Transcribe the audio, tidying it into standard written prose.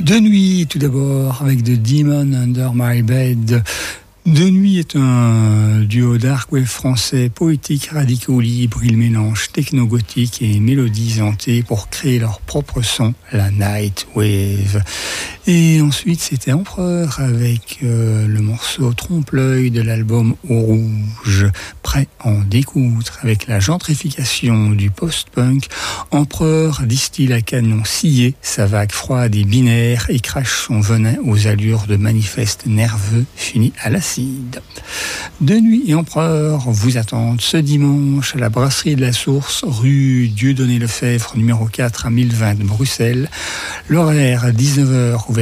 De nuit, tout d'abord, avec The Demon Under My Bed. De nuit est un duo dark wave français, poétique, radicaux, libre. Ils mélangent techno-gothique et mélodies hantées pour créer leur propre son, la Night Wave. Et ensuite, c'était Empereur avec le morceau Trompe-l'œil de l'album Au Rouge. Prêt à en découdre avec la gentrification du post-punk. Empereur distille à canon scié sa vague froide et binaire et crache son venin aux allures de manifeste nerveux fini à l'acide. De Nuit et Empereur vous attendent ce dimanche à la brasserie de la Source, rue Dieudonné-Lefebvre, numéro 4 à 1020 de Bruxelles. L'horaire à 19h,